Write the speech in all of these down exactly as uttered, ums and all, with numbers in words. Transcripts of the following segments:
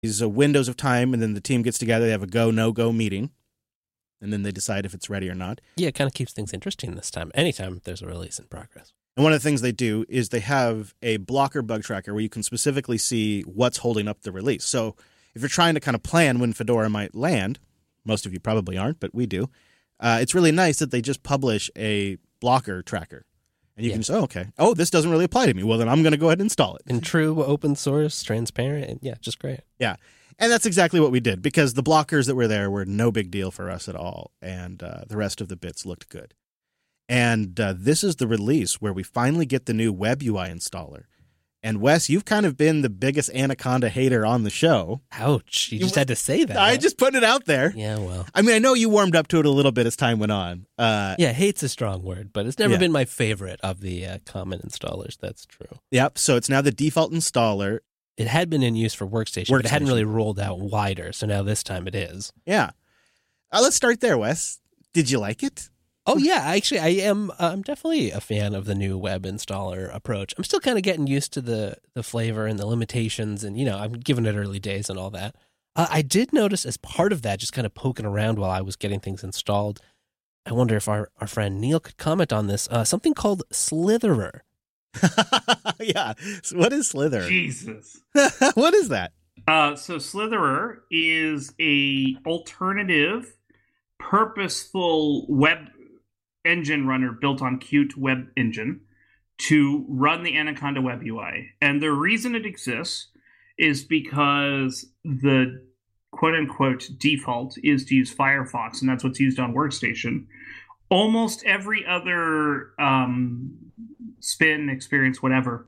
these uh, windows of time, and then the team gets together. They have a go, no-go meeting, and then they decide if it's ready or not. Yeah, it kind of keeps things interesting this time, anytime there's a release in progress. And one of the things they do is they have a blocker bug tracker where you can specifically see what's holding up the release. So if you're trying to kind of plan when Fedora might land, most of you probably aren't, but we do, uh, it's really nice that they just publish a blocker tracker. And you yeah. can say, oh, okay, oh, this doesn't really apply to me. Well, then I'm going to go ahead and install it. And true open source, transparent, and yeah, just great. Yeah. And that's exactly what we did, because the blockers that were there were no big deal for us at all, and uh, the rest of the bits looked good. And uh, this is the release where we finally get the new Web U I installer. And Wes, you've kind of been the biggest Anaconda hater on the show. Ouch. You just had to say that. I just put it out there. Yeah, well. I mean, I know you warmed up to it a little bit as time went on. Uh, yeah, hate's a strong word, but it's never yeah. been my favorite of the uh, common installers. That's true. Yep. So it's now the default installer. It had been in use for Workstation, Workstation. but it hadn't really rolled out wider. So now this time it is. Yeah. Uh, let's start there, Wes. Did you like it? Oh, yeah. Actually, I am uh, I'm definitely a fan of the new web installer approach. I'm still kind of getting used to the, the flavor and the limitations, and, you know, I'm giving it early days and all that. Uh, I did notice as part of that, just kind of poking around while I was getting things installed, I wonder if our, our friend Neil could comment on this, uh, something called Slitherer. Yeah. So what is Slitherer? Jesus. What is that? Uh, so Slitherer is a alternative, purposeful web engine runner built on Qt Web Engine to run the Anaconda Web U I. And the reason it exists is because the quote-unquote default is to use Firefox, and that's what's used on Workstation. Almost every other um, spin, experience, whatever,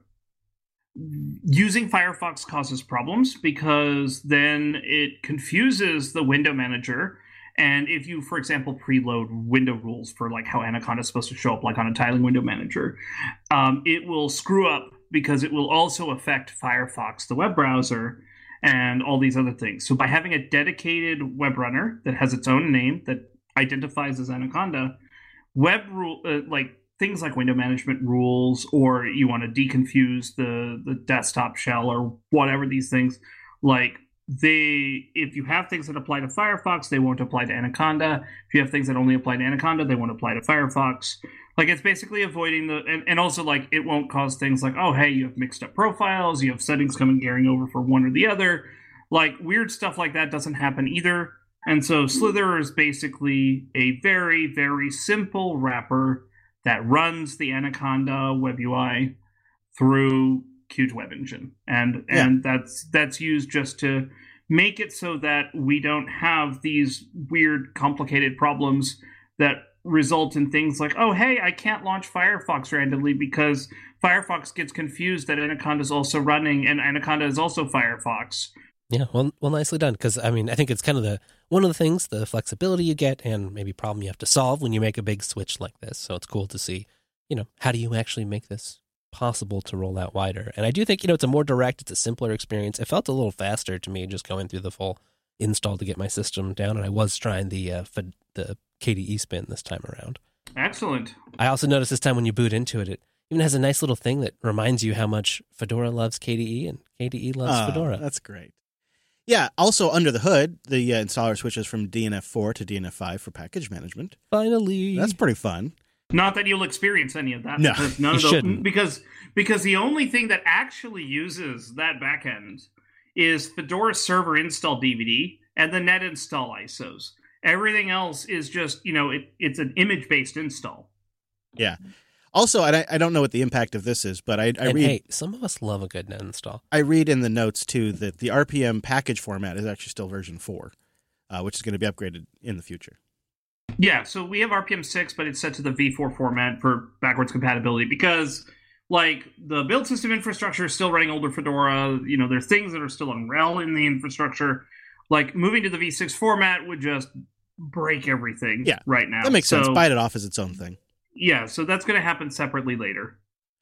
using Firefox causes problems because then it confuses the window manager. And if you, for example, preload window rules for like how Anaconda is supposed to show up, like on a tiling window manager, um, it will screw up because it will also affect Firefox, the web browser, and all these other things. So by having a dedicated web runner that has its own name that identifies as Anaconda, web rule uh, like things like window management rules, or you want to deconfuse the the desktop shell or whatever these things, like. They, if you have things that apply to Firefox, they won't apply to Anaconda. If you have things that only apply to Anaconda, they won't apply to Firefox. Like, it's basically avoiding the, and, and also, like, it won't cause things like, oh, hey, you have mixed up profiles, you have settings coming carrying over for one or the other. Like, weird stuff like that doesn't happen either. And so Slitherer is basically a very, very simple wrapper that runs the Anaconda Web U I through Qt Web Engine, and Yeah. and that's that's used just to make it so that we don't have these weird, complicated problems that result in things like, oh, hey, I can't launch Firefox randomly because Firefox gets confused that Anaconda is also running and Anaconda is also Firefox. Yeah, well, well, nicely done. Because I mean, I think it's kind of the one of the things, the flexibility you get, and maybe problem you have to solve when you make a big switch like this. So it's cool to see, you know, how do you actually make this possible to roll out wider. And I do think, you know, it's a more direct, it's a simpler experience. It felt a little faster to me just going through the full install to get my system down, and I was trying the uh, Fed, the K D E spin this time around. Excellent. I also noticed this time when you boot into it, it even has a nice little thing that reminds you how much Fedora loves K D E and K D E loves Oh, Fedora. That's great. Yeah, also under the hood, the uh, installer switches from D N F four to D N F five for package management. Finally. That's pretty fun. Not that you'll experience any of that. No, because none you of the, shouldn't. Because, because the only thing that actually uses that backend is Fedora server install D V D and the net install I S Os. Everything else is just, you know, it, it's an image-based install. Yeah. Also, and I, I don't know what the impact of this is, but I, I and read hey, some of us love a good net install. I read in the notes, too, that the R P M package format is actually still version four, uh, which is going to be upgraded in the future. Yeah, so we have R P M six, but it's set to the V four format for backwards compatibility because, like, the build system infrastructure is still running older Fedora. You know, there's things that are still on RHEL in the infrastructure. Like, moving to the V six format would just break everything Yeah, right now. That makes so, sense. Bite it off as its own thing. Yeah, so that's going to happen separately later.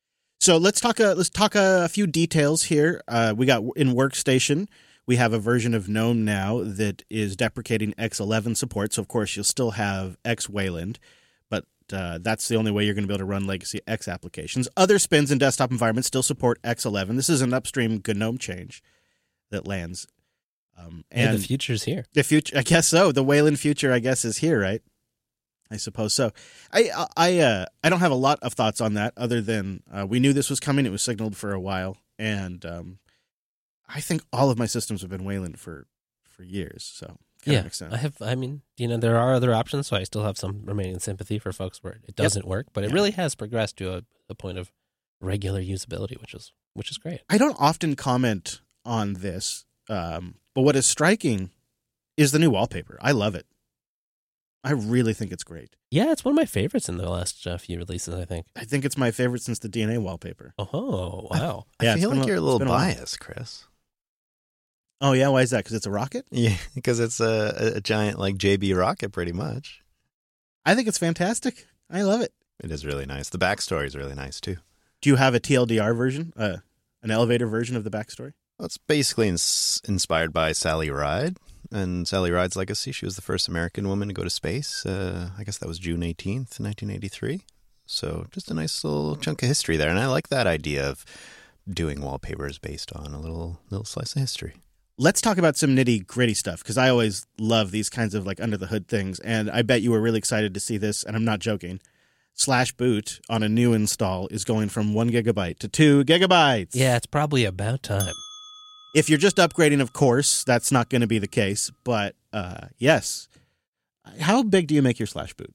So let's talk. A, let's talk a, a few details here. Uh, we got in Workstation. We have a version of GNOME now that is deprecating X eleven support. So of course you'll still have X Wayland, but uh, that's the only way you're going to be able to run legacy X applications. Other spins and desktop environments still support X eleven. This is an upstream GNOME change that lands. Um, And and the future's here. the future, I guess so. The Wayland future, I guess, is here, right? I suppose so. I I uh, I don't have a lot of thoughts on that, other than uh, we knew this was coming. It was signaled for a while, and um, I think all of my systems have been Wayland for for years. So kind Yeah, of makes sense. I have. I mean, you know, there are other options, so I still have some remaining sympathy for folks where it doesn't work. But it Yeah. really has progressed to a, a point of regular usability, which is which is great. I don't often comment on this, um, but what is striking is the new wallpaper. I love it. I really think it's great. Yeah, it's one of my favorites in the last uh, few releases, I think. I think it's my favorite since the D N A wallpaper. Oh, wow. I Yeah, it's feel been like a- you're a it's little been a while. biased, Chris. Oh yeah, why is that? Because it's a rocket? Yeah, because it's a, a giant like J B rocket, pretty much. I think it's fantastic. I love it. It is really nice. The backstory is really nice too. Do you have a T L D R version, uh, an elevator version of the backstory? Well, it's basically ins- inspired by Sally Ride and Sally Ride's legacy. She was the first American woman to go to space. Uh, I guess that was June eighteenth, nineteen eighty-three. So just a nice little chunk of history there. And I like that idea of doing wallpapers based on a little little slice of history. Let's talk about some nitty gritty stuff, because I always love these kinds of like under the hood things. And I bet you were really excited to see this, and I'm not joking. Slash boot on a new install is going from one gigabyte to two gigabytes. Yeah, it's probably about time. If you're just upgrading, of course, that's not going to be the case. But uh, yes. How big do you make your slash boot?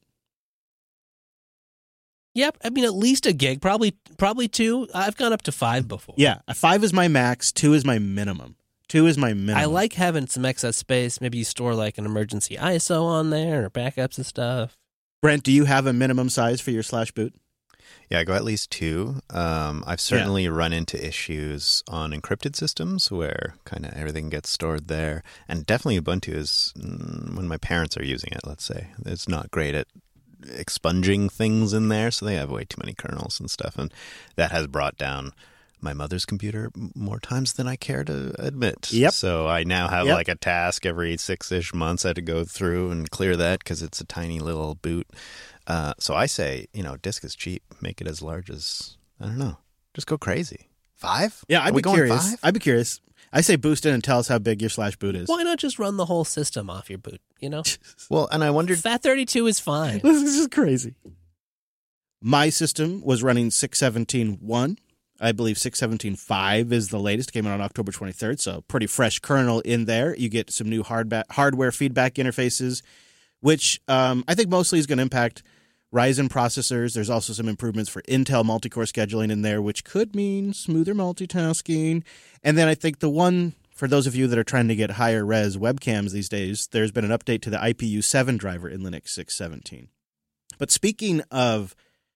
Yep, I mean, at least a gig, probably probably two. I've gone up to five before. Yeah, a five is my max, two is my minimum. Two is my minimum. I like having some excess space. Maybe you store like an emergency I S O on there or backups and stuff. Brent, do you have a minimum size for your slash boot? Yeah, I go at least two. Um, I've certainly run into issues on encrypted systems where kind of everything gets stored there. And definitely Ubuntu is, mm, when my parents are using it, let's say, it's not great at expunging things in there. So they have way too many kernels and stuff. And that has brought down my mother's computer more times than I care to admit. Yep. So I now have Yep. like a task every six-ish months I had to go through and clear that because it's a tiny little boot. Uh, so I say, you know, disk is cheap. Make it as large as, I don't know, just go crazy. Five? Yeah, Are I'd we be going curious. five? I'd be curious. I say boost in and tell us how big your slash boot is. Why not just run the whole system off your boot, you know? Well, and I wondered, Fat thirty-two is fine. This is just crazy. My system was running six seventeen point one. I believe six seventeen point five is the latest. It came out on October twenty-third, so pretty fresh kernel in there. You get some new hardba- hardware feedback interfaces, which um, I think mostly is going to impact Ryzen processors. There's also some improvements for Intel multi-core scheduling in there, which could mean smoother multitasking. And then I think the one, for those of you that are trying to get higher res webcams these days, there's been an update to the I P U seven driver in Linux six seventeen. But speaking of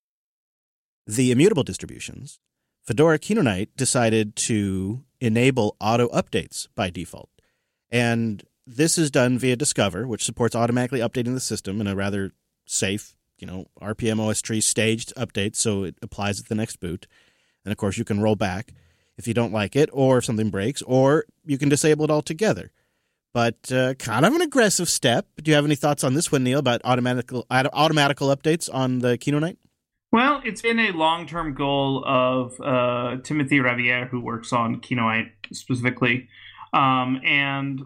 the immutable distributions, Fedora Kinoite decided to enable auto updates by default. And this is done via Discover, which supports automatically updating the system in a rather safe, you know, R P M O S tree staged update, so it applies at the next boot. And of course, you can roll back if you don't like it, or if something breaks, or you can disable it altogether. But uh, kind of an aggressive step. Do you have any thoughts on this one, Neil, about automatical automatical updates on the Kinoite? Well, it's been a long-term goal of uh, Timothy Ravière, who works on Kinoite specifically, um, and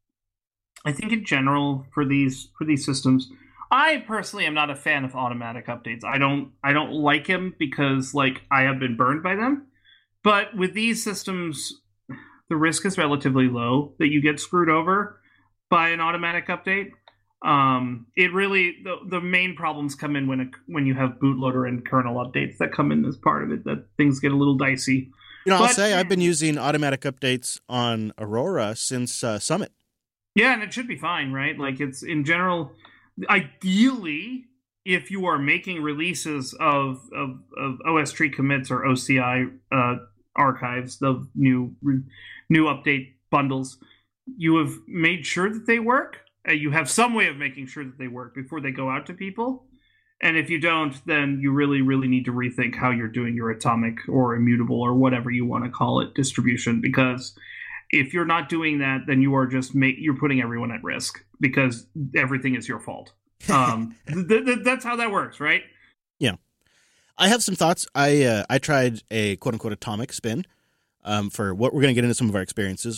I think in general for these for these systems, I personally am not a fan of automatic updates. I don't I don't like them because like I have been burned by them. But with these systems, the risk is relatively low that you get screwed over by an automatic update. Um, it really the, the main problems come in when it, when you have bootloader and kernel updates that come in as part of it. That things get a little dicey. You know, I'll But- say I've been using automatic updates on Aurora since uh, Summit. Yeah, and it should be fine, right? Like it's in general, ideally, if you are making releases of of, of O S tree commits or O C I uh, archives, the new new update bundles, you have made sure that they work. Uh, you have some way of making sure that they work before they go out to people. And if you don't, then you really, really need to rethink how you're doing your atomic or immutable or whatever you want to call it distribution. Because if you're not doing that, then you are just make, you're putting everyone at risk because everything is your fault. Um, th- th- that's how that works, right? Yeah, I have some thoughts. I uh, I tried a quote unquote atomic spin um, for what we're going to get into some of our experiences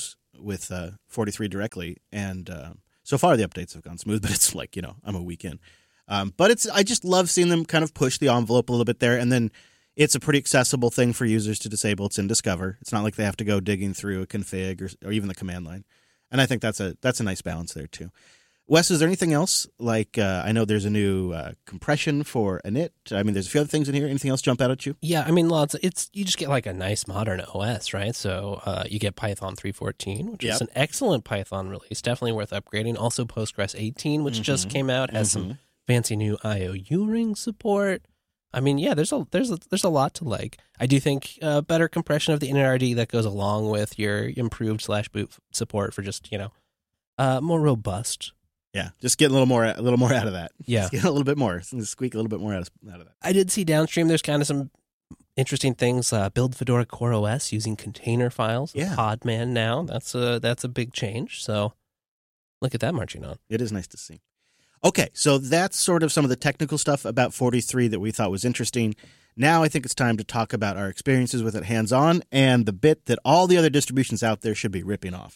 with uh, forty-three directly, and uh, so far the updates have gone smooth. But it's like, you know, I'm a week in. Um, but it's I just love seeing them kind of push the envelope a little bit there, and then it's a pretty accessible thing for users to disable. It's in Discover. It's not like they have to go digging through a config or, or even the command line. And I think that's a that's a nice balance there too. Wes, is there anything else? Like uh, I know there's a new uh, compression for init. I mean, there's a few other things in here. Anything else jump out at you? Yeah, I mean, lots. It's you just get like a nice modern O S, right? So uh, you get Python three fourteen, which Yep. is an excellent Python release, definitely worth upgrading. Also, Postgres eighteen, which Mm-hmm. just came out, has Mm-hmm. some fancy new I O U ring support. I mean, yeah, there's a there's a, there's a lot to like. I do think uh, better compression of the initRD that goes along with your improved slash boot support for just, you know, uh, more robust. Yeah, just get a little more, a little more out of that. Yeah. Just get a little bit more, squeak a little bit more out of, out of that. I did see downstream there's kind of some interesting things. Uh, build Fedora Core O S using container files. Yeah. Podman now. That's a that's a big change. So look at that marching on. It is nice to see. Okay, so that's sort of some of the technical stuff about forty-three that we thought was interesting. Now I think it's time to talk about our experiences with it hands-on and the bit that all the other distributions out there should be ripping off.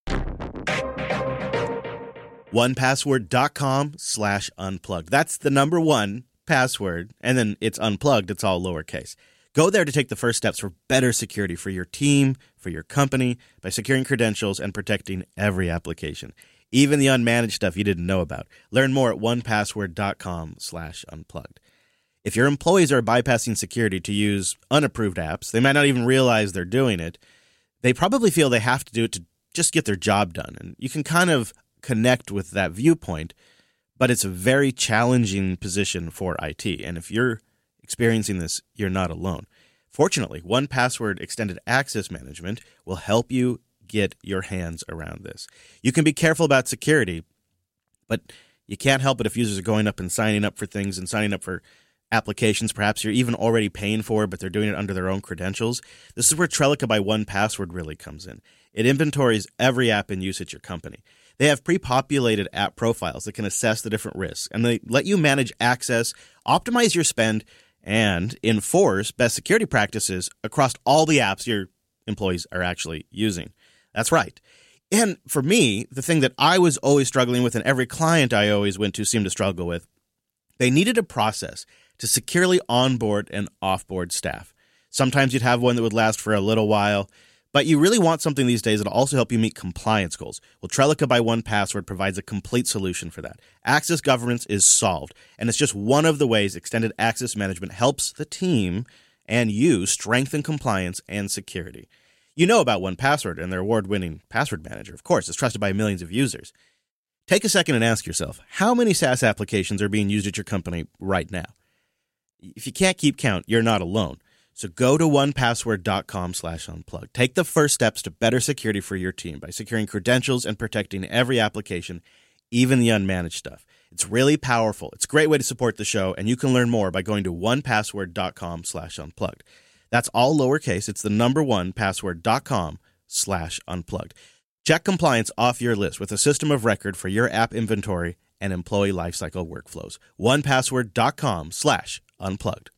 one password dot com slash unplugged. That's the number one password, and then it's unplugged. It's all lowercase. Go there to take the first steps for better security for your team, for your company, by securing credentials and protecting every application, even the unmanaged stuff you didn't know about. Learn more at one password dot com slash unplugged. If your employees are bypassing security to use unapproved apps, they might not even realize they're doing it. They probably feel they have to do it to just get their job done. And you can kind of connect with that viewpoint, but it's a very challenging position for I T. And if you're experiencing this, you're not alone. Fortunately, one password Extended Access Management will help you get your hands around this. You can be careful about security, but you can't help it if users are going up and signing up for things and signing up for applications perhaps you're even already paying for, but they're doing it under their own credentials. This is where Trellica by one password really comes in. It inventories every app in use at your company. They have pre-populated app profiles that can assess the different risks, and they let you manage access, optimize your spend, and enforce best security practices across all the apps your employees are actually using. That's right. And for me, the thing that I was always struggling with, and every client I always went to seemed to struggle with, they needed a process to securely onboard and offboard staff. Sometimes you'd have one that would last for a little while, but you really want something these days that'll also help you meet compliance goals. Well, Trellica by one password provides a complete solution for that. Access governance is solved, and it's just one of the ways Extended Access Management helps the team and you strengthen compliance and security. You know about one password and their award-winning password manager. Of course, it's trusted by millions of users. Take a second and ask yourself, how many SaaS applications are being used at your company right now? If you can't keep count, you're not alone. So go to one password dot com slash unplugged. Take the first steps to better security for your team by securing credentials and protecting every application, even the unmanaged stuff. It's really powerful. It's a great way to support the show, and you can learn more by going to one password dot com slash unplugged. That's all lowercase. It's the number one password dot com slash unplugged. Check compliance off your list with a system of record for your app inventory and employee lifecycle workflows. one password dot com slash unplugged.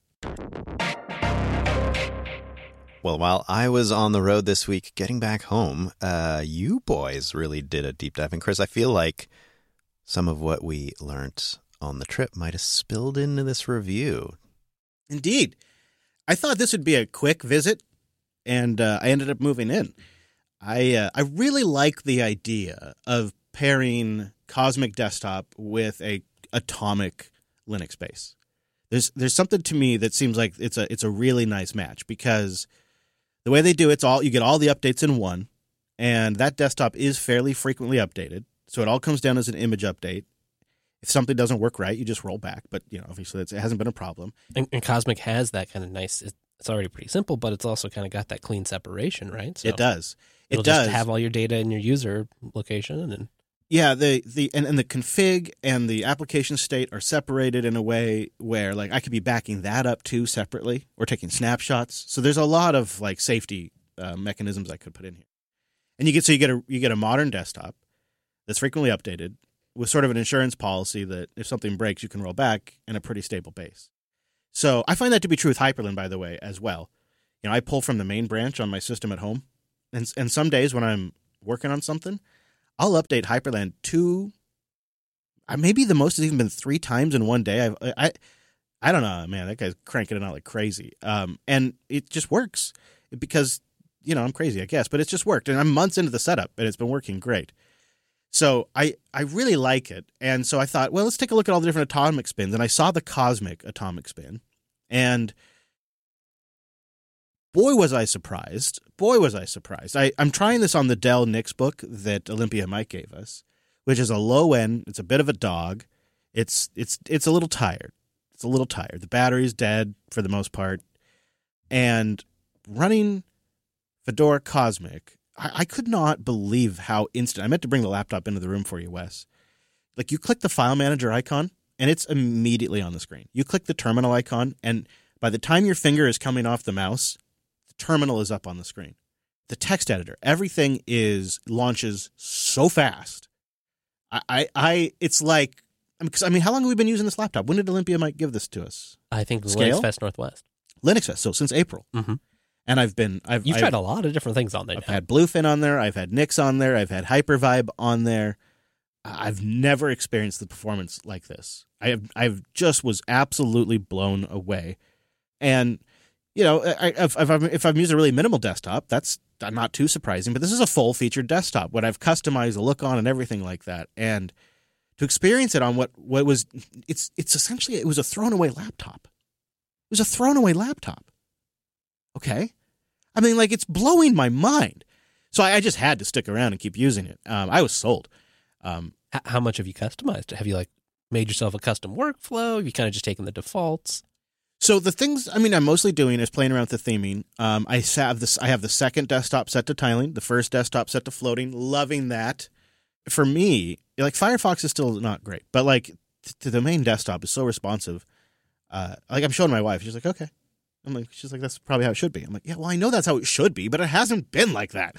Well, while I was on the road this week getting back home, uh, you boys really did a deep dive. And Chris, I feel like some of what we learned on the trip might have spilled into this review. Indeed. I thought this would be a quick visit, and uh, I ended up moving in. I uh, I really like the idea of pairing Cosmic Desktop with a Atomic Linux base. There's there's something to me that seems like it's a it's a really nice match, because the way they do it's all you get all the updates in one, and that desktop is fairly frequently updated. So it all comes down as an image update. If something doesn't work right, you just roll back. But you know, obviously, it's, it hasn't been a problem. And, and Cosmic has that kind of nice. It's already pretty simple, but it's also kind of got that clean separation, right? So it does. It it'll does just have all your data in your user location, and yeah, the the and, and the config and the application state are separated in a way where, like, I could be backing that up too separately or taking snapshots. So there's a lot of like safety uh, mechanisms I could put in here. And you get so you get a you get a modern desktop that's frequently updated with sort of an insurance policy that if something breaks, you can roll back, and a pretty stable base. So I find that to be true with Hyperlin, by the way, as well. You know, I pull from the main branch on my system at home, and and some days when I'm working on something, I'll update Hyperland two, uh, maybe the most has even been three times in one day. I've, I, I don't know, man. That guy's cranking it out like crazy, um, and it just works because you know I'm crazy, I guess, but it's just worked, and I'm months into the setup, and it's been working great. So I, I really like it, and so I thought, well, let's take a look at all the different atomic spins, and I saw the Cosmic atomic spin, and boy, was I surprised. Boy, was I surprised. I, I'm trying this on the Dell Nix book that Olympia Mike gave us, which is a low end. It's a bit of a dog. It's it's it's a little tired. It's a little tired. The battery's dead for the most part. And running Fedora Cosmic, I, I could not believe how instant. I meant to bring the laptop into the room for you, Wes. Like, you click the file manager icon, and it's immediately on the screen. You click the terminal icon, and by the time your finger is coming off the mouse, the terminal is up on the screen. The text editor, everything is launches so fast. I, I, I it's like, because I mean, how long have we been using this laptop? When did Olympia Mike give this to us? I think Scale? Linux Fest Northwest. Linux Fest, so since April. Mm-hmm. And I've been, I've You've I've, tried a lot of different things on there. I've now. had Bluefin on there, I've had Nix on there, I've had Hypervibe on there. I've never experienced the performance like this. I have, I've just was absolutely blown away. And, you know, I, if, if, I'm, if I'm using a really minimal desktop, that's not too surprising. But this is a full-featured desktop, what I've customized the look on and everything like that. And to experience it on what, what was, it's it's essentially, it was a thrown-away laptop. It was a thrown-away laptop. Okay? I mean, like, it's blowing my mind. So I, I just had to stick around and keep using it. Um, I was sold. Um, H- How much have you customized it? Have you like made yourself a custom workflow? Have you kind of just taken the defaults? So the things, I mean, I'm mostly doing is playing around with the theming. Um, I have this. I have the second desktop set to tiling, the first desktop set to floating. Loving that. For me, like Firefox is still not great, but like t- the main desktop is so responsive. Uh, like I'm showing my wife, she's like, okay. I'm like, she's like, that's probably how it should be. I'm like, yeah, well, I know that's how it should be, but it hasn't been like that.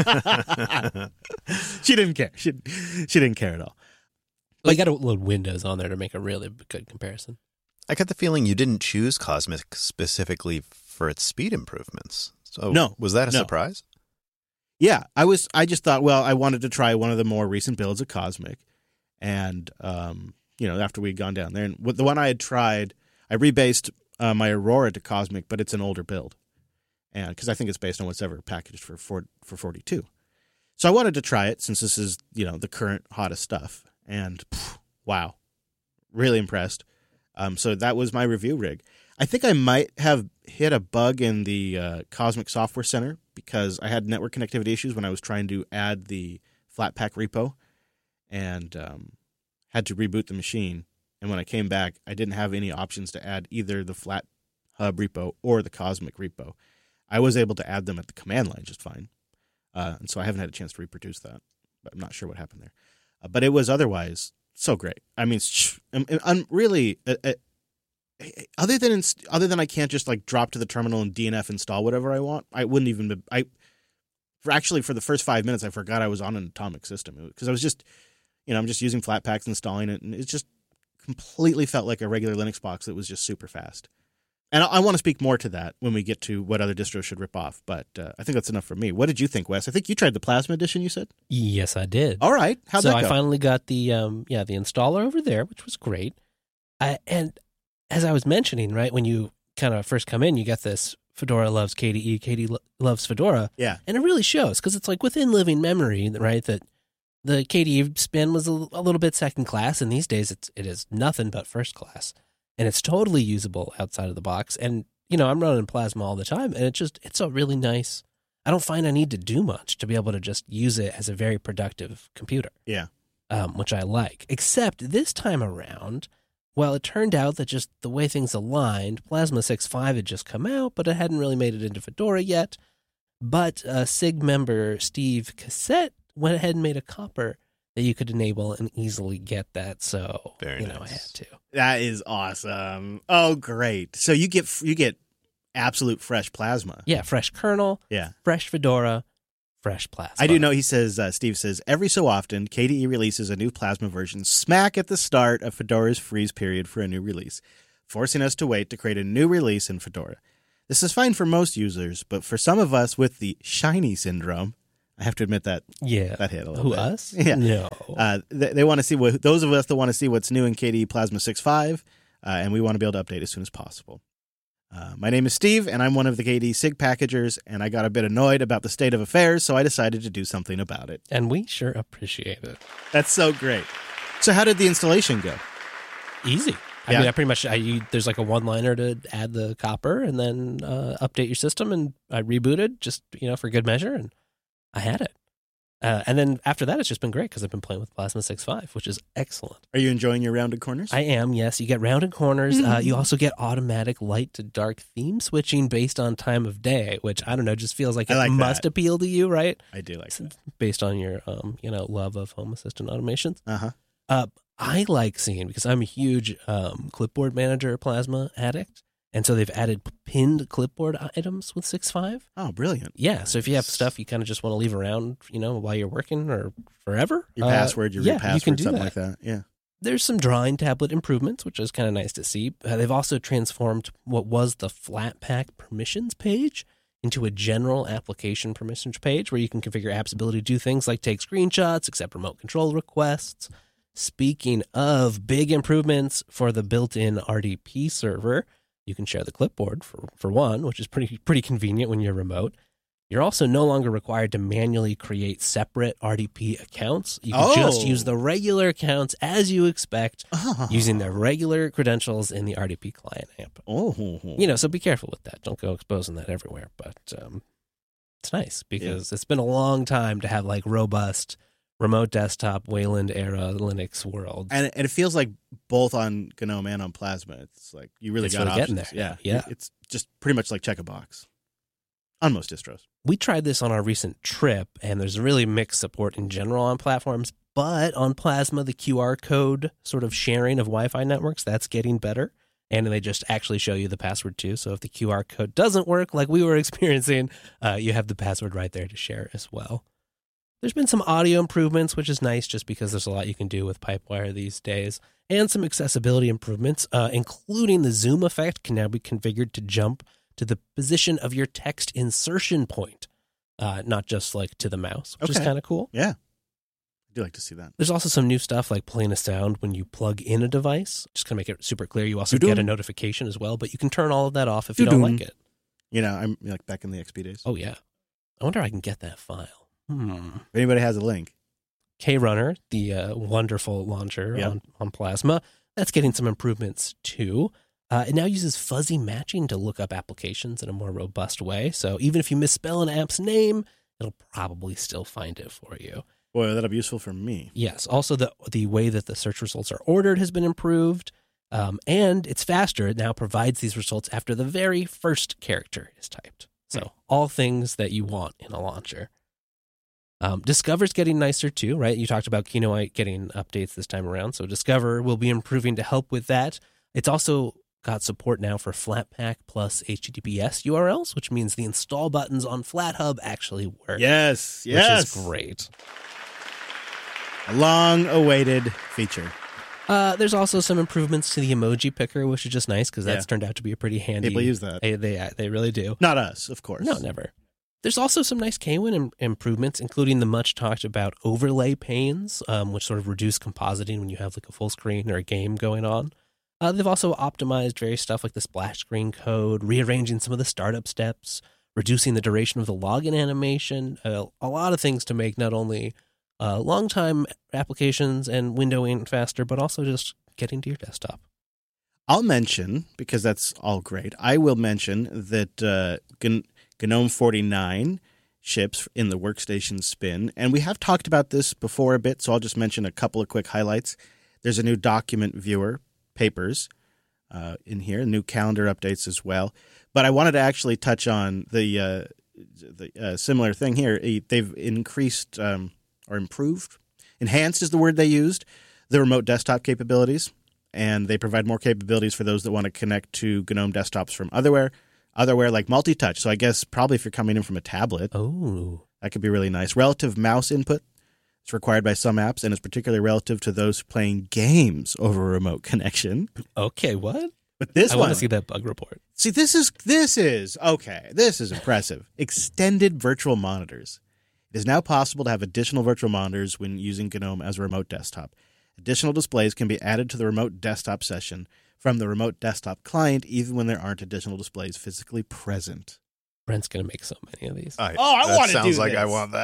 She didn't care. She she didn't care at all. Well, you got to load Windows on there to make a really good comparison. I get the feeling you didn't choose Cosmic specifically for its speed improvements. So No, was that a no. surprise? Yeah, I was. I just thought, well, I wanted to try one of the more recent builds of Cosmic, and um, you know, after we'd gone down there, and with the one I had tried, I rebased uh, my Aurora to Cosmic, but it's an older build, and because I think it's based on what's ever packaged for for for forty-two. So I wanted to try it since this is, you know, the current hottest stuff, and phew, wow, really impressed. Um, so that was my review rig. I think I might have hit a bug in the uh, Cosmic Software Center because I had network connectivity issues when I was trying to add the Flatpak repo and um, had to reboot the machine. And when I came back, I didn't have any options to add either the Flat Hub repo or the Cosmic repo. I was able to add them at the command line just fine. Uh, and so I haven't had a chance to reproduce that, but I'm not sure what happened there. Uh, but it was otherwise so great. I mean, sh- I'm, I'm really, uh, uh, other than inst- other than I can't just like drop to the terminal and D N F install whatever I want. I wouldn't even. Be, I for actually for the first five minutes I forgot I was on an Atomic system because I was just, you know, I'm just using Flatpaks installing it, and it just completely felt like a regular Linux box that was just super fast. And I, I want to speak more to that when we get to what other distros should rip off. But uh, I think that's enough for me. What did you think, Wes? I think you tried the Plasma Edition. You said. Yes, I did. All right. How'd so that go? I finally got the um yeah the installer over there, which was great. I, and as I was mentioning, right, when you kind of first come in, you get this Fedora loves K D E, K D E lo- loves Fedora. Yeah. And it really shows because it's like within living memory, right, that the K D E spin was a, a little bit second class, and these days it's, it is nothing but first class. And it's totally usable outside of the box. And, you know, I'm running Plasma all the time, and it just, it's a really nice, I don't find I need to do much to be able to just use it as a very productive computer. Yeah. Um, which I like. Except this time around, well, it turned out that just the way things aligned, Plasma six point five had just come out, but it hadn't really made it into Fedora yet. But uh, S I G member Steve Cassette went ahead and made a copper that you could enable and easily get that. So, Very you know, nice. I had to. That is awesome. Oh, great. So you get you get absolute fresh Plasma. Yeah, fresh kernel, Yeah. fresh Fedora, fresh Plasma. I do know he says, uh, Steve says, every so often, K D E releases a new Plasma version smack at the start of Fedora's freeze period for a new release, forcing us to wait to create a new release in Fedora. This is fine for most users, but for some of us with the shiny syndrome, I have to admit that Yeah. that hit a little Who, bit. us? Yeah. No. Uh, they they want to see what those of us that want to see what's new in K D E Plasma six point five, uh, and we want to be able to update as soon as possible. Uh, my name is Steve, and I'm one of the K D E SIG packagers, and I got a bit annoyed about the state of affairs, so I decided to do something about it. And we sure appreciate it. That's so great. So how did the installation go? Easy. I Yeah. mean, I pretty much, I, you, there's like a one-liner to add the copper and then uh, update your system, and I rebooted just, you know, for good measure, and I had it. Uh, and then after that, it's just been great because I've been playing with Plasma six point five, which is excellent. Are you enjoying your rounded corners? I am, yes. You get rounded corners. Uh, you also get automatic light to dark theme switching based on time of day, which, I don't know, just feels like I it like must that. appeal to you, right? I do like that. Based on your, um, you know, love of Home Assistant automations. Uh-huh. Uh, I like seeing, because I'm a huge um, clipboard manager Plasma addict, and so they've added pinned clipboard items with six point five. Oh, brilliant. Yeah, so if you have stuff you kind of just want to leave around, you know, while you're working or forever. Your uh, password, your yeah, repassword, you can do something that. like that. Yeah. There's some drawing tablet improvements, which is kind of nice to see. Uh, they've also transformed what was the Flatpak permissions page into a general application permissions page where you can configure app's ability to do things like take screenshots, accept remote control requests. Speaking of big improvements for the built-in R D P server, you can share the clipboard for, for one, which is pretty pretty convenient when you're remote. You're also no longer required to manually create separate R D P accounts. You can Oh. just use the regular accounts as you expect, Oh. using the regular credentials in the R D P client app. Oh. You know, so be careful with that. Don't go exposing that everywhere. But um, it's nice because it's been a long time to have like robust remote desktop Wayland era Linux world. And, and it feels like both on GNOME and on Plasma, it's like you really It's got really options. getting there. Yeah. Yeah. It's just pretty much like check a box on most distros. We tried this on our recent trip, and there's really mixed support in general on platforms. But on Plasma, the Q R code sort of sharing of Wi-Fi networks, that's getting better. And they just actually show you the password too. So if the Q R code doesn't work like we were experiencing, uh, you have the password right there to share as well. There's been some audio improvements, which is nice just because there's a lot you can do with Pipewire these days, and some accessibility improvements, uh, including the zoom effect can now be configured to jump to the position of your text insertion point, uh, not just like to the mouse, which is Okay. kind of cool. Yeah. I do like to see that. There's also some new stuff like playing a sound when you plug in a device, just going to make it super clear. You also Doo-doo. get a notification as well, but you can turn all of that off if you Doo-doo. don't like it. You know, I'm like back in the X P days. Oh, yeah. I wonder if I can get that file. Hmm. If anybody has a link. KRunner, the uh, wonderful launcher Yep. on, on Plasma, that's getting some improvements too. Uh, it now uses fuzzy matching to look up applications in a more robust way. So even if you misspell an app's name, it'll probably still find it for you. Boy, that'll be useful for me. Yes. Also, the the way that the search results are ordered has been improved. Um, and it's faster. It now provides these results after the very first character is typed. So all things that you want in a launcher. Um, Discover's getting nicer too, right? You talked about Kinoite getting updates this time around. So Discover will be improving to help with that. It's also got support now for Flatpak plus H T T P S U R Ls, which means the install buttons on FlatHub actually work. Yes, yes. Which is great. A long-awaited feature. Uh, there's also some improvements to the emoji picker, which is just nice because that's Yeah. turned out to be a pretty handy. People use that. They they, they really do. Not us, of course. No, never. There's also some nice K W I N im- improvements, including the much talked about overlay panes, um, which sort of reduce compositing when you have like a full screen or a game going on. Uh, they've also optimized various stuff like the splash screen code, rearranging some of the startup steps, reducing the duration of the login animation, uh, a lot of things to make not only uh, long-time applications and windowing faster, but also just getting to your desktop. I'll mention, because that's all great, I will mention that uh, G- GNOME forty-nine ships in the workstation spin. And we have talked about this before a bit, so I'll just mention a couple of quick highlights. There's a new document viewer, Papers, uh, in here, new calendar updates as well. But I wanted to actually touch on the, uh, the uh, similar thing here. They've increased um, or improved, enhanced is the word they used, the remote desktop capabilities. And they provide more capabilities for those that want to connect to GNOME desktops from otherwhere, otherwhere like multi-touch. So I guess probably if you're coming in from a tablet, Oh, that could be really nice. Relative mouse input is required by some apps and is particularly relative to those playing games over a remote connection. okay, what? But this I one, want to see that bug report. see, this is this is okay. This is impressive. Extended virtual monitors. It It is now possible to have additional virtual monitors when using GNOME as a remote desktop. Additional displays can be added to the remote desktop session from the remote desktop client, even when there aren't additional displays physically present. Brent's going to make so many of these. I, Oh, I that wanna do sounds like I this. want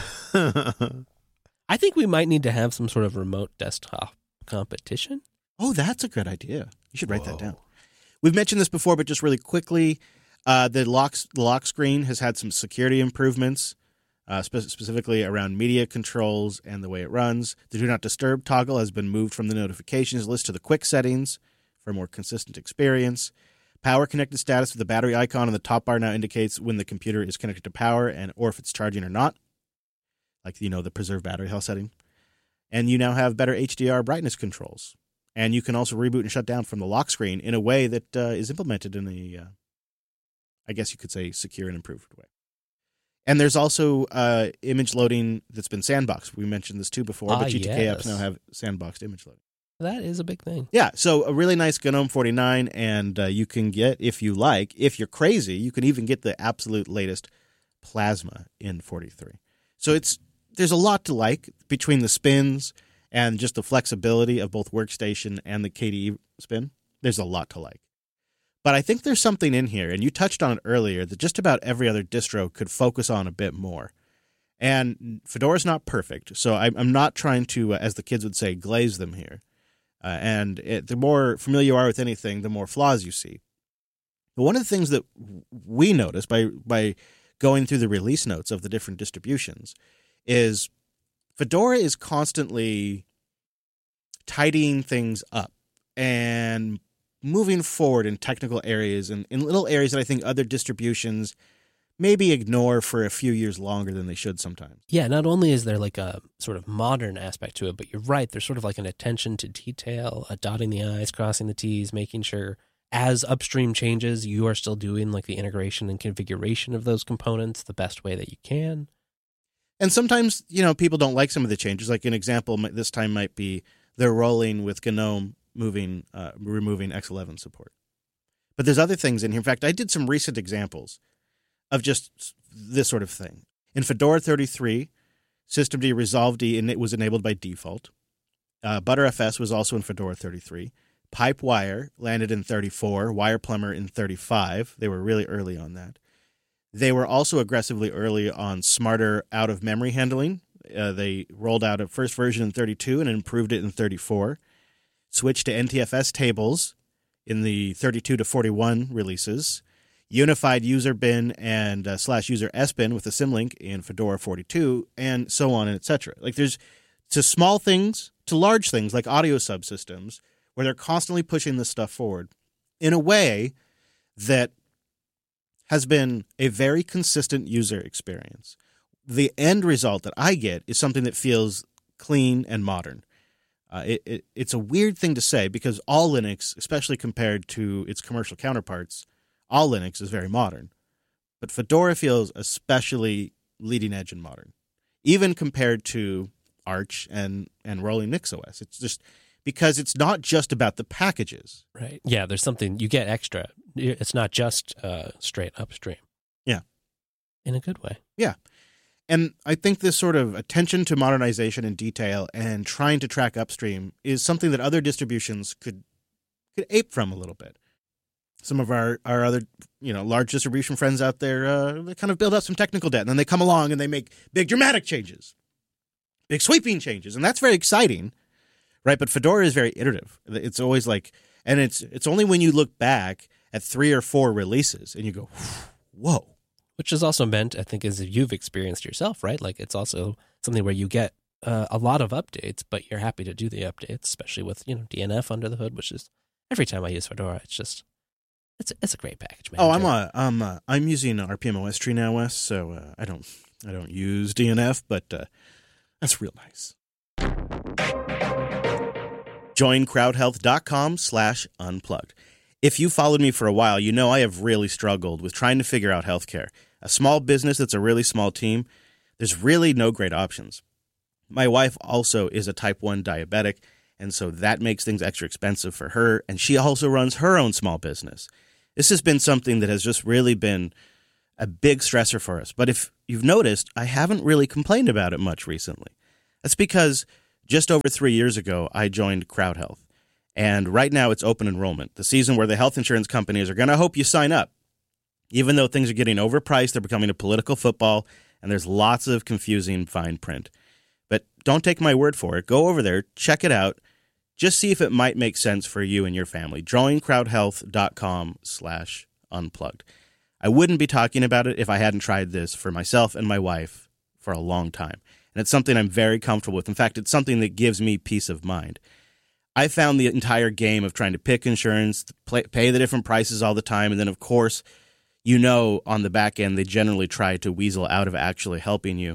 that. I think we might need to have some sort of remote desktop competition. Oh, that's a good idea. You should write that Whoa. down. We've mentioned this before, but just really quickly, uh, the lock the lock screen has had some security improvements, uh, spe- specifically around media controls and the way it runs. The Do Not Disturb toggle has been moved from the notifications list to the quick settings for a more consistent experience. Power connected status with the battery icon on the top bar now indicates when the computer is connected to power and or if it's charging or not, like, you know, the preserve battery health setting. And you now have better H D R brightness controls. And you can also reboot and shut down from the lock screen in a way that uh, is implemented in a, uh, I guess you could say, secure and improved way. And there's also uh, image loading that's been sandboxed. We mentioned this too before, Ah, but G T K yes. apps now have sandboxed image loading. That is a big thing. Yeah, so a really nice GNOME forty-nine, and uh, you can get, if you like, if you're crazy, you can even get the absolute latest Plasma in forty-three. So it's there's a lot to like between the spins and just the flexibility of both Workstation and the K D E spin. There's a lot to like. But I think there's something in here, and you touched on it earlier, that just about every other distro could focus on a bit more. And Fedora's not perfect, so I'm I'm not trying to, uh, as the kids would say, glaze them here. Uh, and it, the more familiar you are with anything, the more flaws you see. But one of the things that we notice by by going through the release notes of the different distributions is Fedora is constantly tidying things up and moving forward in technical areas and in little areas that I think other distributions maybe ignore for a few years longer than they should sometimes. Yeah, not only is there like a sort of modern aspect to it, but you're right, there's sort of like an attention to detail, a dotting the I's, crossing the T's, making sure as upstream changes, you are still doing like the integration and configuration of those components the best way that you can. And sometimes, you know, people don't like some of the changes. Like an example this time might be they're rolling with GNOME moving, uh, removing X eleven support. But there's other things in here. In fact, I did some recent examples of just this sort of thing. In Fedora thirty-three, Systemd Resolved and it was enabled by default. Uh, ButterFS was also in Fedora thirty-three. Pipewire landed in thirty-four. WirePlumber in thirty-five. They were really early on that. They were also aggressively early on smarter out-of-memory handling. Uh, they rolled out a first version in thirty-two and improved it in thirty-four. Switched to N T F S tables in the thirty-two to forty-one releases. Unified user bin and uh, slash user sbin with a symlink in Fedora forty-two, and so on and et cetera. Like there's to small things to large things like audio subsystems where they're constantly pushing this stuff forward in a way that has been a very consistent user experience. The end result that I get is something that feels clean and modern. Uh, it, it, it's a weird thing to say because all Linux, especially compared to its commercial counterparts, all Linux is very modern. But Fedora feels especially leading edge and modern, even compared to Arch and, and rolling NixOS. It's just because it's not just about the packages. Right. Yeah, there's something you get extra. It's not just uh, straight upstream. Yeah. In a good way. Yeah. And I think this sort of attention to modernization and detail and trying to track upstream is something that other distributions could could ape from a little bit. Some of our, our other, you know, large distribution friends out there, uh, they kind of build up some technical debt, and then they come along and they make big dramatic changes, big sweeping changes, and that's very exciting, right? But Fedora is very iterative. It's always like, and it's it's only when you look back at three or four releases and you go, whoa. Which is also meant, I think, as you've experienced yourself, right? Like it's also something where you get uh, a lot of updates, but you're happy to do the updates, especially with, you know, D N F under the hood, which is every time I use Fedora, it's just, it's it's a great package, man. Oh, I'm a, I'm a, I'm using R P M O S Tree now, Wes, so uh, I don't I don't use D N F, but uh, that's real nice. Join crowdhealth.com slash unplugged. If you followed me for a while, you know I have really struggled with trying to figure out healthcare. A small business that's a really small team, there's really no great options. My wife also is a type one diabetic, and so that makes things extra expensive for her, and she also runs her own small business. This has been something that has just really been a big stressor for us. But if you've noticed I haven't really complained about it much recently. That's because just over three years ago, I joined Crowd Health. And right now it's open enrollment, the season where the health insurance companies are going to hope you sign up. Even though things are getting overpriced, they're becoming a political football, and there's lots of confusing fine print. But don't take my word for it. Go over there, check it out. Just see if it might make sense for you and your family. join crowd health dot com slash unplugged. I wouldn't be talking about it if I hadn't tried this for myself and my wife for a long time. And it's something I'm very comfortable with. In fact, it's something that gives me peace of mind. I found the entire game of trying to pick insurance, play, pay the different prices all the time, and then, of course, you know, on the back end, they generally try to weasel out of actually helping you.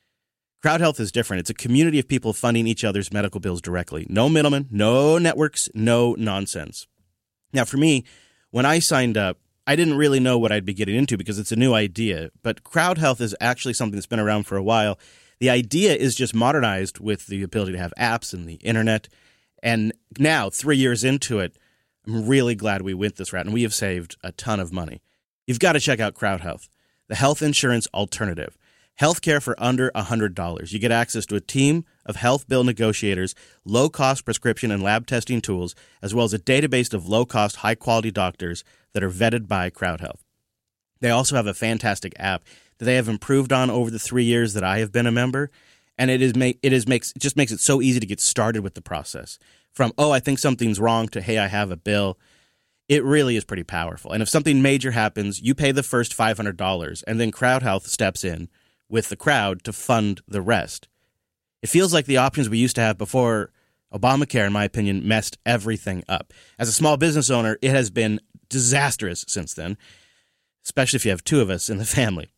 Crowd Health is different. It's a community of people funding each other's medical bills directly. No middlemen, no networks, no nonsense. Now, for me, when I signed up, I didn't really know what I'd be getting into because it's a new idea. But Crowd Health is actually something that's been around for a while. The idea is just modernized with the ability to have apps and the internet. And now, three years into it, I'm really glad we went this route, and we have saved a ton of money. You've got to check out Crowd Health, the health insurance alternative. Healthcare for under one hundred dollars. You get access to a team of health bill negotiators, low-cost prescription and lab testing tools, as well as a database of low-cost, high-quality doctors that are vetted by Crowd Health. They also have a fantastic app that they have improved on over the three years that I have been a member, and it is make it is makes it just makes it so easy to get started with the process. From, oh, I think something's wrong, to, hey, I have a bill. It really is pretty powerful. And if something major happens, you pay the first five hundred dollars, and then Crowd Health steps in with the crowd to fund the rest. It feels like the options we used to have before Obamacare, in my opinion, messed everything up. As a small business owner, it has been disastrous since then, especially if you have two of us in the family.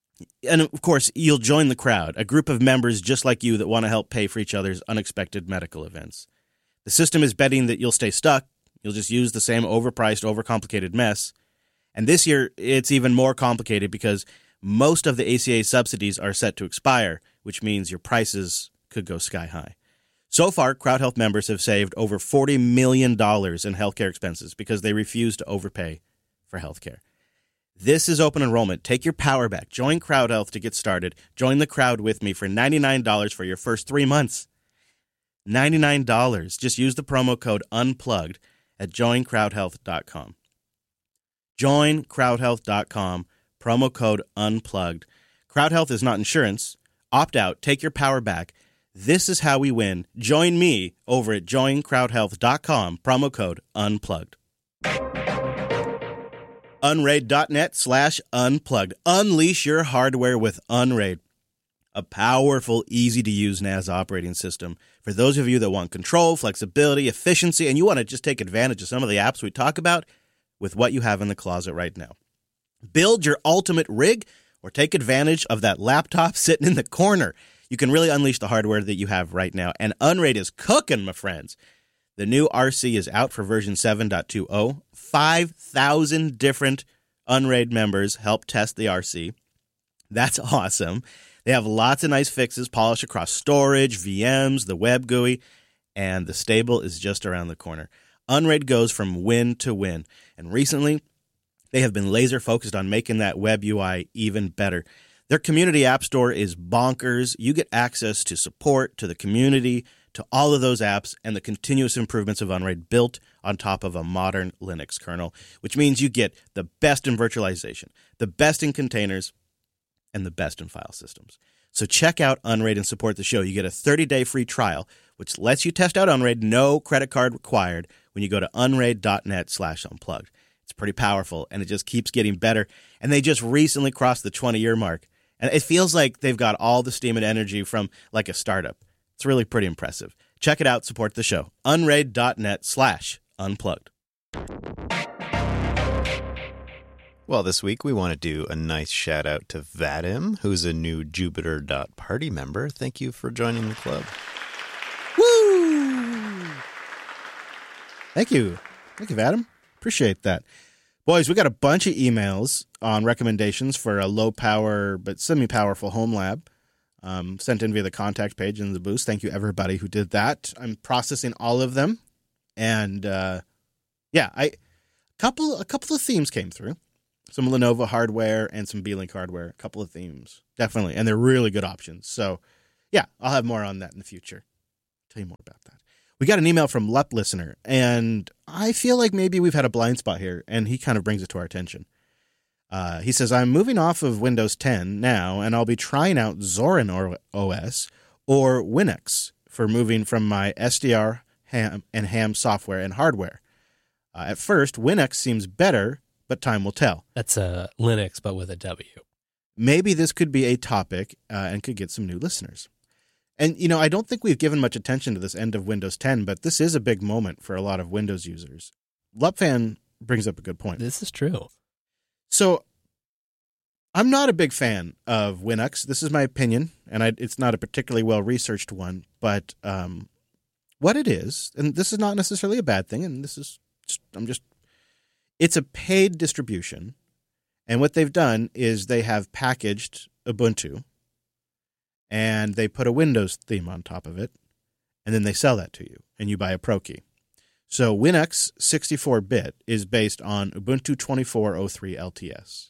And of course, you'll join the crowd, a group of members just like you that want to help pay for each other's unexpected medical events. The system is betting that you'll stay stuck. You'll just use the same overpriced, overcomplicated mess. And this year, it's even more complicated because most of the A C A subsidies are set to expire, which means your prices could go sky high. So far, Crowd Health members have saved over forty million dollars in healthcare expenses because they refuse to overpay for healthcare. This is open enrollment. Take your power back. Join Crowd Health to get started. Join the crowd with me for ninety-nine dollars for your first three months. ninety-nine dollars. Just use the promo code UNPLUGGED at join crowd health dot com. join crowd health dot com. Promo code UNPLUGGED. Crowd Health is not insurance. Opt out. Take your power back. This is how we win. Join me over at join crowd health dot com. Promo code UNPLUGGED. Unraid.net slash unplugged. Unleash your hardware with Unraid. A powerful, easy-to-use N A S operating system. For those of you that want control, flexibility, efficiency, and you want to just take advantage of some of the apps we talk about with what you have in the closet right now. Build your ultimate rig or take advantage of that laptop sitting in the corner. You can really unleash the hardware that you have right now. And Unraid is cooking, my friends. The new R C is out for version seven point two oh. five thousand different Unraid members help test the R C. That's awesome. They have lots of nice fixes polished across storage, V Ms, the web G U I, and the stable is just around the corner. Unraid goes from win to win. And recently, they have been laser focused on making that web U I even better. Their community app store is bonkers. You get access to support, to the community, to all of those apps, and the continuous improvements of Unraid built on top of a modern Linux kernel, which means you get the best in virtualization, the best in containers, and the best in file systems. So check out Unraid and support the show. You get a thirty-day free trial, which lets you test out Unraid, no credit card required, when you go to unraid.net slash unplugged. It's pretty powerful, and it just keeps getting better. And they just recently crossed the twenty-year mark. And it feels like they've got all the steam and energy from like a startup. It's really pretty impressive. Check it out. Support the show. unraid.net slash unplugged. Well, this week we want to do a nice shout out to Vadim, who's a new Jupiter.party member. Thank you for joining the club. Woo! Thank you. Thank you, Vadim. Appreciate that. Boys, we got a bunch of emails on recommendations for a low-power but semi-powerful home lab um, sent in via the contact page in the boost. Thank you, everybody who did that. I'm processing all of them. And, uh, yeah, I couple a couple of themes came through. some Lenovo hardware and some Beelink hardware, a couple of themes, definitely. And they're really good options. So, yeah, I'll have more on that in the future. Tell you more about that. We got an email from Lup Listener, and I feel like maybe we've had a blind spot here, and he kind of brings it to our attention. Uh, he says, I'm moving off of Windows ten now, and I'll be trying out Zorin O S or Winx for moving from my S D R ham and ham software and hardware. Uh, at first, Winx seems better, but time will tell. That's a Linux, but with a W. Maybe this could be a topic uh, and could get some new listeners. And, you know, I don't think we've given much attention to this end of Windows ten, but this is a big moment for a lot of Windows users. Lupfan brings up a good point. This is true. So I'm not a big fan of Winx. This is my opinion, and I, it's not a particularly well-researched one. But um, what it is, and this is not necessarily a bad thing, and this is just, I'm just, it's a paid distribution. And what they've done is they have packaged Ubuntu, and they put a Windows theme on top of it, and then they sell that to you, and you buy a Pro Key. So Winx sixty-four bit is based on Ubuntu twenty-four oh three L T S.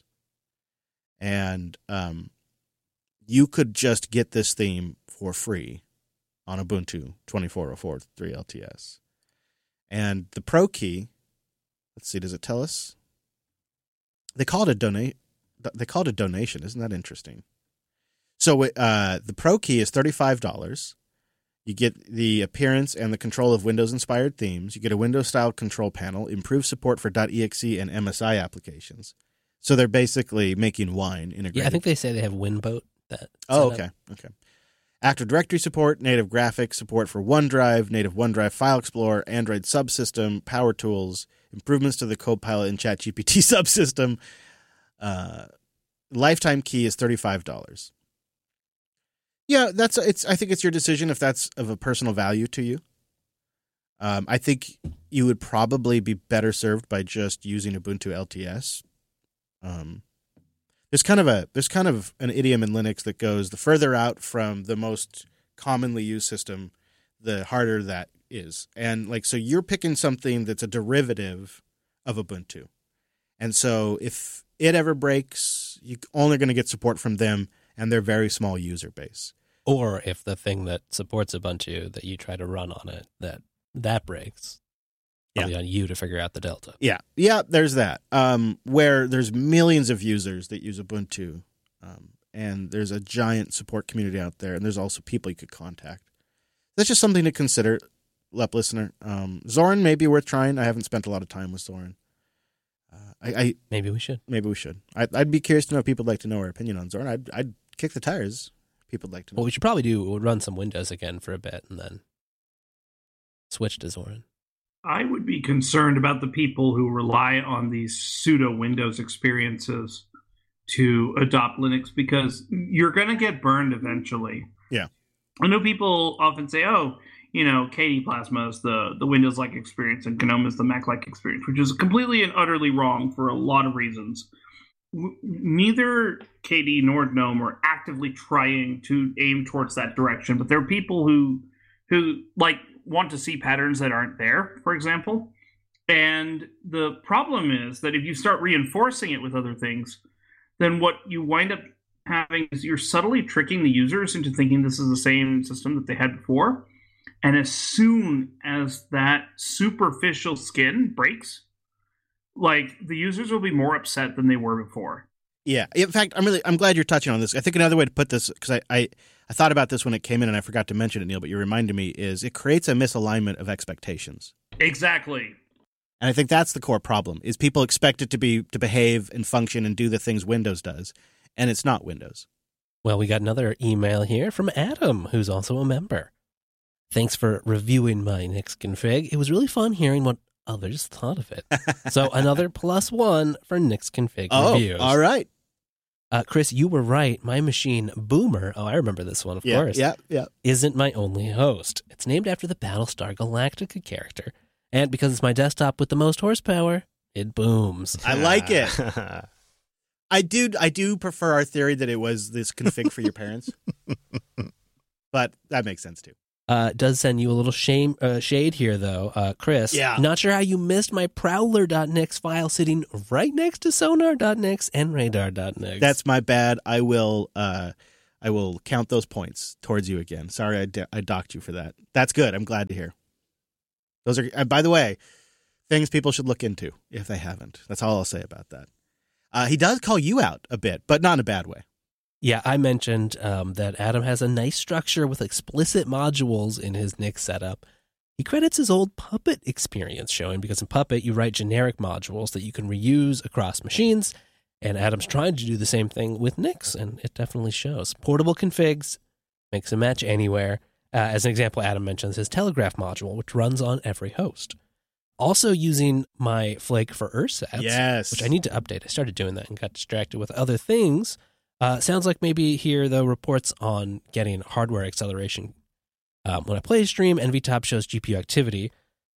And um, you could just get this theme for free on Ubuntu twenty-four oh three L T S. And the Pro Key, let's see, does it tell us? They call it a donate. They call it a donation. Isn't that interesting? So uh, the Pro Key is thirty-five dollars. You get the appearance and the control of Windows-inspired themes. You get a Windows-style control panel, improved support for .exe and M S I applications. So they're basically making wine integrated. Yeah, I think they say they have Winboat. That oh, okay, okay. Active Directory support, native graphics support for OneDrive, native OneDrive File Explorer, Android subsystem, Power Tools, improvements to the Copilot and ChatGPT subsystem. Uh, lifetime key is thirty-five dollars. Yeah, that's it's. I think it's your decision if that's of a personal value to you. Um, I think you would probably be better served by just using Ubuntu L T S. Um, there's kind of a there's kind of an idiom in Linux that goes, the further out from the most commonly used system, the harder that is. And like, so you're picking something that's a derivative of Ubuntu. And so if it ever breaks, you're only going to get support from them and their very small user base. Or if the thing that supports Ubuntu that you try to run on it, that that breaks, probably yeah. on you to figure out the delta. Yeah, yeah, there's that. Um, where there's millions of users that use Ubuntu, um, and there's a giant support community out there, and there's also people you could contact. That's just something to consider, Lep listener. Um, Zorin may be worth trying. I haven't spent a lot of time with Zorin. Uh, I, I maybe we should. Maybe we should. I, I'd be curious to know if people would like to know our opinion on Zorin. I'd, I'd kick the tires. People would like to know. What we should probably do would run some Windows again for a bit and then switch to Zorin. I would be concerned about the people who rely on these pseudo Windows experiences to adopt Linux because you're going to get burned eventually. Yeah. I know people often say, oh, you know, K D Plasma is the, the Windows-like experience and GNOME is the Mac-like experience, which is completely and utterly wrong for a lot of reasons. Neither K D nor GNOME are actively trying to aim towards that direction, but there are people who who like want to see patterns that aren't there, for example. And the problem is that if you start reinforcing it with other things, then what you wind up having is you're subtly tricking the users into thinking this is the same system that they had before. And as soon as that superficial skin breaks, like, the users will be more upset than they were before. Yeah. In fact, I'm really I'm glad you're touching on this. I think another way to put this, because I, I, I thought about this when it came in and I forgot to mention it, Neil, but you reminded me, is it creates a misalignment of expectations. Exactly. And I think that's the core problem, is people expect it to be to behave and function and do the things Windows does, and it's not Windows. Well, we got another email here from Adam, who's also a member. Thanks for reviewing my Nix config. It was really fun hearing what others thought of it. So another plus one for Nix config oh, reviews. All right. Uh, Chris, you were right. My machine, Boomer, oh, I remember this one, of yeah, course, yeah, yeah. isn't my only host. It's named after the Battlestar Galactica character. And because it's my desktop with the most horsepower, it booms. I like it. I do I do prefer our theory that it was this config for your parents. But that makes sense, too. Uh, does send you a little shame uh, shade here, though, uh, Chris. Yeah. Not sure how you missed my Prowler.nix file sitting right next to Sonar.nix and Radar.nix. That's my bad. I will uh, I will count those points towards you again. Sorry I, do- I docked you for that. That's good. I'm glad to hear. Those are, uh, by the way, things people should look into if they haven't. That's all I'll say about that. Uh, he does call you out a bit, but not in a bad way. Yeah, I mentioned um, that Adam has a nice structure with explicit modules in his Nix setup. He credits his old Puppet experience showing, because in Puppet you write generic modules that you can reuse across machines, and Adam's trying to do the same thing with Nix, and it definitely shows. Portable configs, makes a match anywhere. Uh, as an example, Adam mentions his Telegraph module, which runs on every host. Also using my Flake for ersatz, Yes. which I need to update. I started doing that and got distracted with other things. Uh, sounds like maybe here, though, reports on getting hardware acceleration. Um, when I play a stream, N V Top shows G P U activity.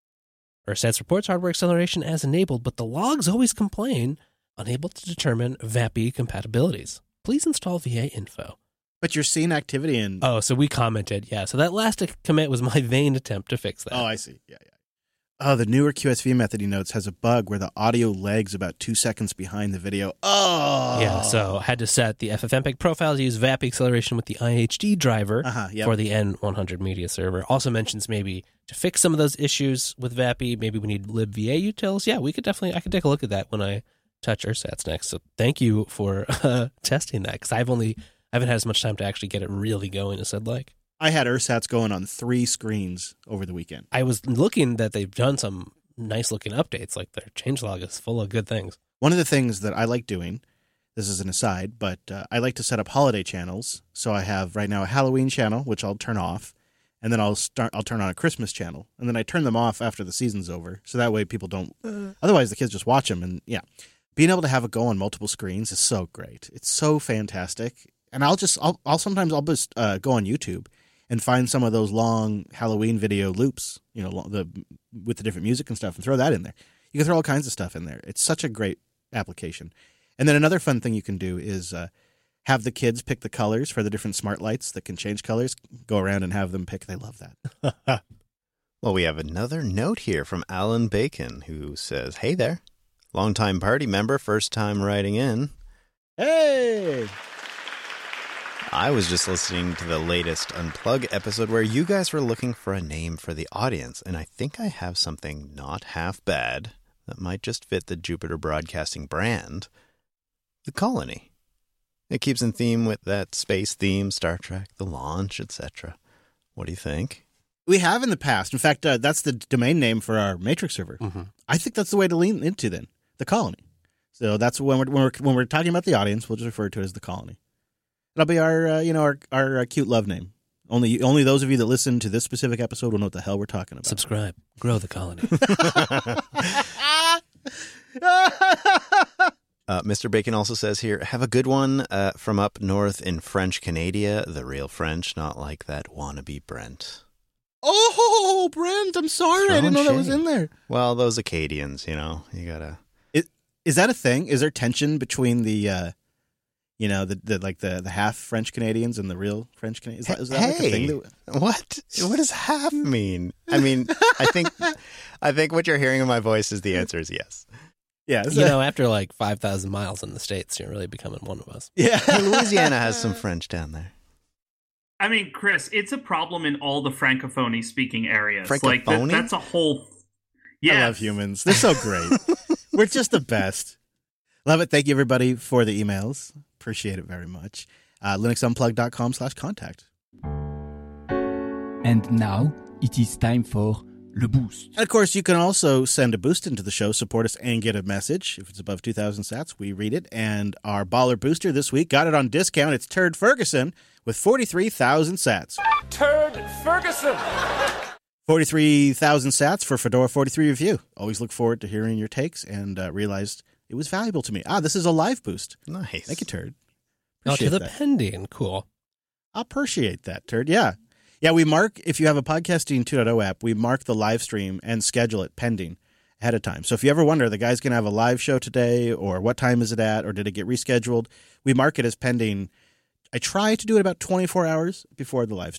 ersatz reports hardware acceleration as enabled, but the logs always complain unable to determine V A P I compatibilities. Please install V A info. But you're seeing activity in... Oh, so we commented. Yeah, so that last commit was my vain attempt to fix that. Oh, I see. Yeah, yeah. Oh, the newer Q S V method he notes has a bug where the audio lags about two seconds behind the video. Oh! Yeah, so I had to set the F F mpeg profile to use V A P I acceleration with the I H D driver Uh-huh, yep. for the N one hundred media server. Also mentions maybe to fix some of those issues with V A P I, maybe we need libva utils. Yeah, we could definitely, I could take a look at that when I touch ersatz next. So thank you for uh, testing that, because I've only, I haven't had as much time to actually get it really going as I'd like. I had ersatz going on three screens over the weekend. I was looking that they've done some nice looking updates, like their changelog is full of good things. One of the things that I like doing, this is an aside, but uh, I like to set up holiday channels. So I have right now a Halloween channel, which I'll turn off, and then I'll start. I'll turn on a Christmas channel, and then I turn them off after the season's over. So that way people don't. Uh, otherwise, the kids just watch them, and yeah, being able to have it go on multiple screens is so great. It's so fantastic, and I'll just I'll, I'll sometimes I'll just uh, go on YouTube and find some of those long Halloween video loops, you know, the with the different music and stuff, and throw that in there. You can throw all kinds of stuff in there. It's such a great application. And then another fun thing you can do is uh, have the kids pick the colors for the different smart lights that can change colors. Go around and have them pick. They love that. Well, we have another note here from Alan Bacon, who says, "Hey there, longtime party member, first time writing in. Hey! I was just listening to the latest Unplug episode where you guys were looking for a name for the audience, and I think I have something not half bad that might just fit the Jupiter Broadcasting brand. The Colony. It keeps in theme with that space theme, Star Trek, the launch, et cetera. What do you think?" We have in the past. In fact, uh, that's the domain name for our Matrix server. Mm-hmm. I think that's the way to lean into then, the Colony. So that's when we're, when we're when we're talking about the audience, we'll just refer to it as the Colony. It'll be our, uh, you know, our our uh, cute love name. Only only those of you that listen to this specific episode will know what the hell we're talking about. Subscribe. Grow the colony. uh, Mister Bacon also says here, have a good one uh, from up north in French Canada, the real French, not like that wannabe Brent. Oh, Brent, I'm sorry. Throwing I didn't know that was shade. in there. Well, those Acadians, you know, you gotta... Is, is that a thing? Is there tension between the, uh, you know, the, the like the, the half French Canadians and the real French Canadians? Is that, is that like a Hey, thing? That, what? What does half mean? I mean, I think I think what you're hearing in my voice is the answer is yes. yeah. is You that- know, after like five thousand miles in the States, you're really becoming one of us. yeah. Hey, Louisiana has some French down there. I mean, Chris, it's a problem in all the francophone speaking areas. Like that, Francophony? that's a whole. Yeah, I love humans. They're so great. We're just the best. Love it. Thank you, everybody, for the emails. Appreciate it very much. Uh, linuxunplug.com slash contact. And now it is time for Le Boost. And of course, you can also send a boost into the show, support us, and get a message. If it's above two thousand sats, we read it. And our baller booster this week got it on discount. It's Turd Ferguson with forty-three thousand sats. Turd Ferguson. forty-three thousand sats for Fedora forty-three review. Always look forward to hearing your takes and uh, realized it was valuable to me. Ah, this is a live boost. Nice. Thank you, Turd. Oh, to Appreciate the that. pending. Cool. I appreciate that, Turd. Yeah. Yeah, we mark, if you have a Podcasting two point oh app, we mark the live stream and schedule it pending ahead of time. So if you ever wonder, the guy's going to have a live show today, or what time is it at, or did it get rescheduled, we mark it as pending. I try to do it about twenty-four hours before the live stream.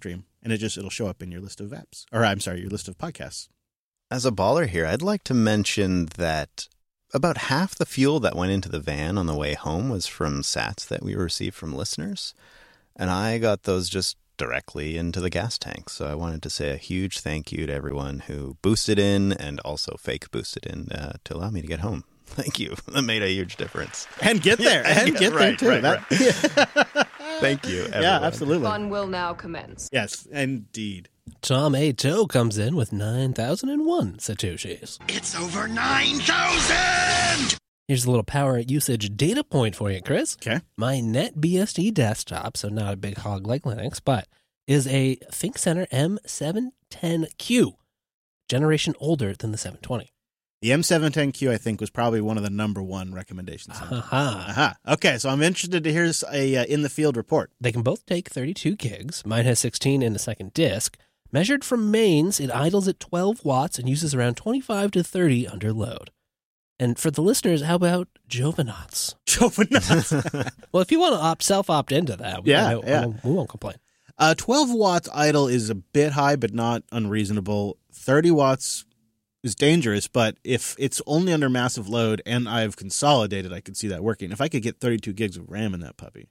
and it just it'll show up in your list of apps, or I'm sorry, your list of podcasts. As a baller here, I'd like to mention that about half the fuel that went into the van on the way home was from sats that we received from listeners, and I got those just directly into the gas tank. So I wanted to say a huge thank you to everyone who boosted in and also fake boosted in uh, to allow me to get home. Thank you. That made a huge difference. And get there. Yeah, and yeah, get right, there, too. right, That- right. Thank you, everyone. Yeah, absolutely. Fun will now commence. Yes, indeed. Tom A. Toe comes in with nine thousand one Satoshis. It's over nine thousand! Here's a little power usage data point for you, Chris. Okay. My NetBSD desktop, so not a big hog like Linux, but is a ThinkCentre M seven ten Q, generation older than the seven twenty. The M seven ten Q, I think, was probably one of the number one recommendations. Aha. Aha. Okay, so I'm interested to hear a uh, in-the-field report. They can both take thirty-two gigs. Mine has sixteen in the second disk. Measured from mains, it idles at twelve watts and uses around twenty-five to thirty under load. And for the listeners, how about Jovenauts? Jovenauts. Well, if you want to opt self-opt into that, we, Yeah, I, yeah. we won't complain. Uh, twelve watts idle is a bit high, but not unreasonable. thirty watts is dangerous, but if it's only under massive load and I've consolidated, I could see that working. If I could get thirty-two gigs of RAM in that puppy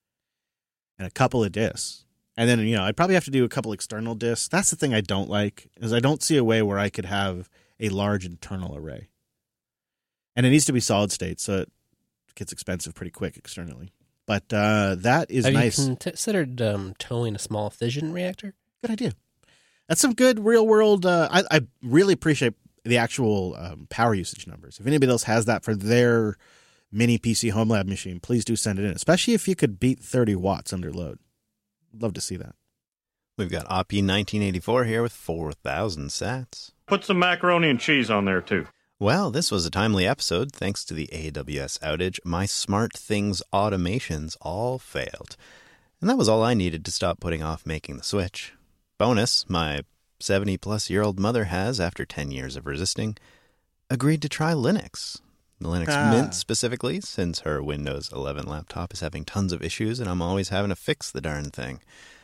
and a couple of disks, and then, you know, I'd probably have to do a couple external disks. That's the thing I don't like, is I don't see a way where I could have a large internal array. And it needs to be solid state, so it gets expensive pretty quick externally. But uh, that is Have nice. you considered um, towing a small fission reactor? Good idea. That's some good real world. Uh, I, I really appreciate the actual um, power usage numbers. If anybody else has that for their mini P C home lab machine, please do send it in, especially if you could beat thirty watts under load. Love to see that. We've got O P nineteen eighty-four here with four thousand sats. Put some macaroni and cheese on there, too. Well, this was a timely episode. Thanks to the A W S outage, my SmartThings automations all failed. And that was all I needed to stop putting off making the switch. Bonus, my seventy-plus-year-old mother has, after ten years of resisting, agreed to try Linux. The Linux Ah. Mint specifically, since her Windows eleven laptop is having tons of issues and I'm always having to fix the darn thing.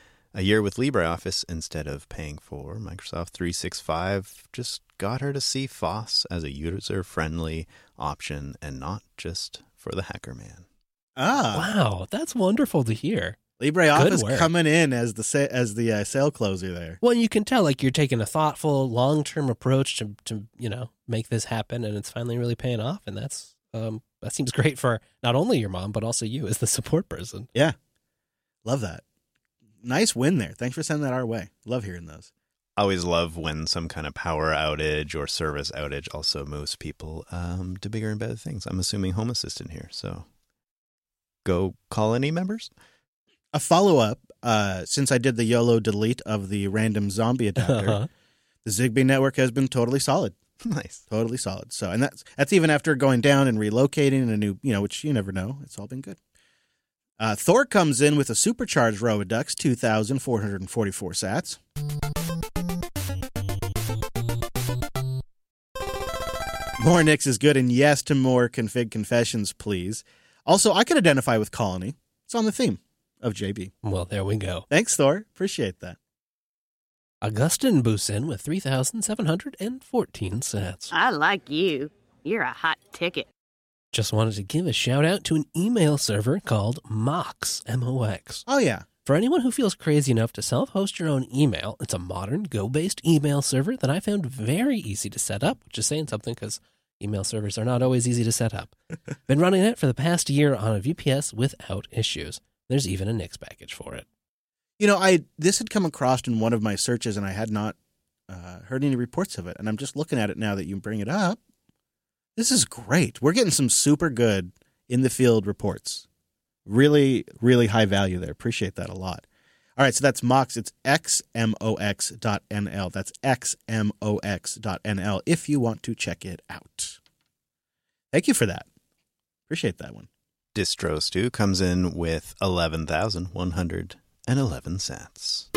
A year with LibreOffice instead of paying for Microsoft three sixty-five just got her to see FOSS as a user-friendly option and not just for the hacker man. Ah, Wow, that's wonderful to hear. LibreOffice work. coming in as the sa- as the uh, sale closer there. Well, you can tell like you're taking a thoughtful, long-term approach to, to you know make this happen, and it's finally really paying off. And that's um, that seems great for not only your mom but also you as the support person. Yeah, love that. Nice win there. Thanks for sending that our way. Love hearing those. I always love when some kind of power outage or service outage also moves people um, to bigger and better things. I'm assuming Home Assistant here, so go Colony members. A follow-up, uh, since I did the YOLO delete of the random zombie adapter, Uh-huh. the Zigbee network has been totally solid. Nice. Totally solid. So, and that's that's even after going down and relocating and a new, you know, which you never know. It's all been good. Uh, Thor comes in with a supercharged Robodux, two thousand four hundred forty-four sats. More Nix is good, and yes to more config confessions, please. Also, I could identify with Colony. It's on the theme of J B. Well, there we go. Thanks, Thor. Appreciate that. Augustine boosts in with three thousand seven hundred fourteen sats. I like you. You're a hot ticket. Just wanted to give a shout out to an email server called Mox, M O X. Oh, yeah. For anyone who feels crazy enough to self-host your own email, it's a modern Go-based email server that I found very easy to set up, which is saying something because email servers are not always easy to set up. Been running it for the past year on a V P S without issues. There's even a Nix package for it. You know, I this had come across in one of my searches, and I had not uh, heard any reports of it. And I'm just looking at it now that you bring it up. This is great. We're getting some super good in the field reports. Really, really high value there. Appreciate that a lot. All right, so that's Mox. It's x m o x dot n l. That's x m o x dot n l if you want to check it out. Thank you for that. Appreciate that one. Distro Stew comes in with eleven thousand one hundred eleven sats.